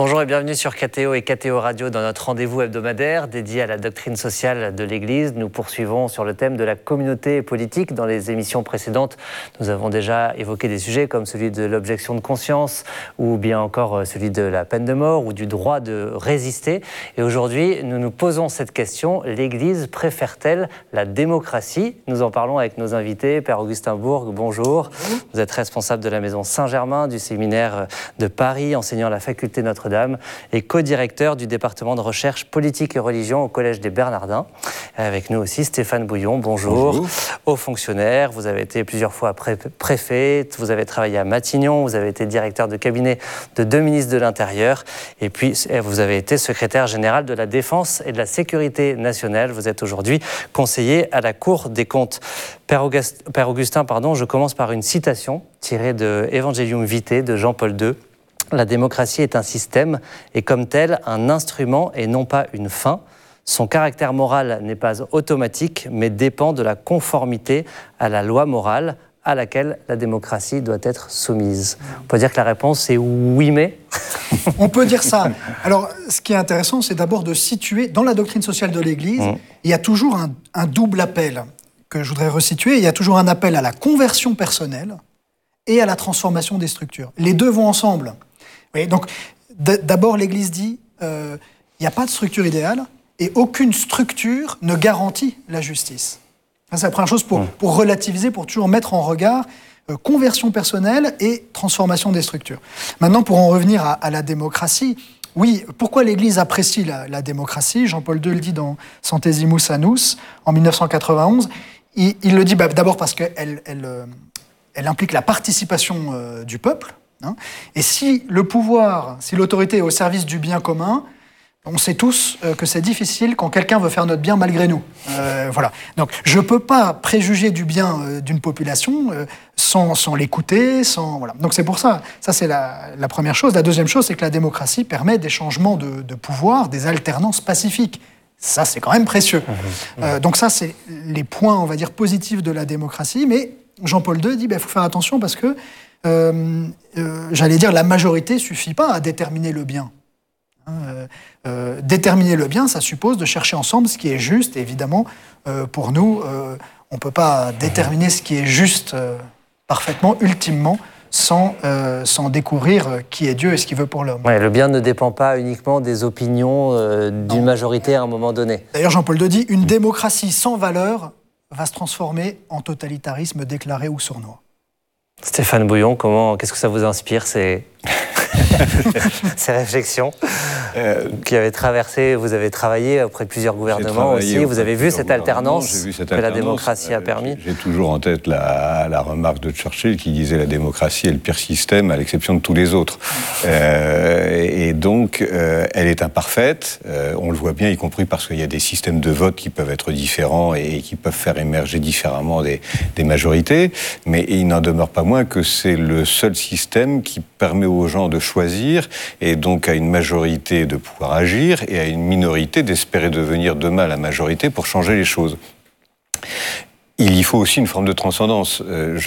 Bonjour et bienvenue sur KTO et KTO Radio dans notre rendez-vous hebdomadaire dédié à la doctrine sociale de l'Église. Nous poursuivons sur le thème de la communauté politique. Dans les émissions précédentes, nous avons déjà évoqué des sujets comme celui de l'objection de conscience ou bien encore celui de la peine de mort ou du droit de résister. Et aujourd'hui, nous nous posons cette question, l'Église préfère-t-elle la démocratie ? Nous en parlons avec nos invités. Père Augustin Bourg, bonjour. Vous êtes responsable de la Maison Saint-Germain, du séminaire de Paris, enseignant à la faculté Notre-Dame et co-directeur du département de recherche politique et religion au Collège des Bernardins. Avec nous aussi Stéphane Bouillon, bonjour. Bonjour. Haut fonctionnaire, vous avez été plusieurs fois préfet, vous avez travaillé à Matignon, vous avez été directeur de cabinet de 2 ministres de l'Intérieur et puis vous avez été secrétaire général de la Défense et de la Sécurité nationale. Vous êtes aujourd'hui conseiller à la Cour des comptes. Père Augustin, je commence par une citation tirée de Evangelium Vitae de Jean-Paul II. La démocratie est un système et comme tel un instrument et non pas une fin. Son caractère moral n'est pas automatique mais dépend de la conformité à la loi morale à laquelle la démocratie doit être soumise. On peut dire que la réponse est oui mais. On peut dire ça. Alors ce qui est intéressant c'est d'abord de situer dans la doctrine sociale de l'Église, il y a toujours un double appel que je voudrais resituer. Il y a toujours un appel à la conversion personnelle et à la transformation des structures. Les deux vont ensemble. Oui, donc, d'abord, l'Église dit il n'y a pas de structure idéale et aucune structure ne garantit la justice. Ça, c'est la première chose pour relativiser, pour toujours mettre en regard conversion personnelle et transformation des structures. Maintenant, pour en revenir à la démocratie, oui, pourquoi l'Église apprécie la démocratie ? Jean-Paul II le dit dans Centesimus Annus en 1991. Il le dit d'abord parce qu'elle implique la participation du peuple. Et si le pouvoir, si l'autorité est au service du bien commun, on sait tous que c'est difficile quand quelqu'un veut faire notre bien malgré nous. Voilà. Donc, je ne peux pas préjuger du bien d'une population sans l'écouter, voilà. Donc, c'est pour ça. Ça, c'est la première chose. La deuxième chose, c'est que la démocratie permet des changements de pouvoir, des alternances pacifiques. Ça, c'est quand même précieux. Donc, ça, c'est les points, on va dire, positifs de la démocratie. Mais Jean-Paul II dit, faut faire attention parce que j'allais dire, la majorité ne suffit pas à déterminer le bien. Déterminer le bien, ça suppose de chercher ensemble ce qui est juste. Et évidemment, pour nous, on ne peut pas déterminer ce qui est juste parfaitement, ultimement, sans découvrir qui est Dieu et ce qu'il veut pour l'homme. Ouais, le bien ne dépend pas uniquement des opinions d'une majorité à un moment donné. D'ailleurs, Jean-Paul II dit « Une démocratie sans valeur va se transformer en totalitarisme déclaré ou sournois ». Stéphane Bouillon, qu'est-ce que ça vous inspire ces réflexions qui avaient traversé, vous avez travaillé auprès de plusieurs gouvernements aussi, vous avez vu cette alternance que la démocratie a permis. J'ai toujours en tête la remarque de Churchill qui disait la démocratie est le pire système à l'exception de tous les autres. Et donc, elle est imparfaite, on le voit bien, y compris parce qu'il y a des systèmes de vote qui peuvent être différents et qui peuvent faire émerger différemment des majorités, mais il n'en demeure pas moins que c'est le seul système qui permet aux gens de choisir et donc à une majorité de pouvoir agir et à une minorité d'espérer devenir demain la majorité pour changer les choses. Il y faut aussi une forme de transcendance.